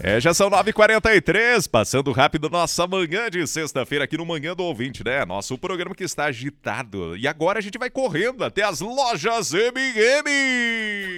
Já são 9h43, passando rápido nossa manhã de sexta-feira aqui no Manhã do Ouvinte, né? Nosso programa que está agitado. E agora a gente vai correndo até as lojas MM.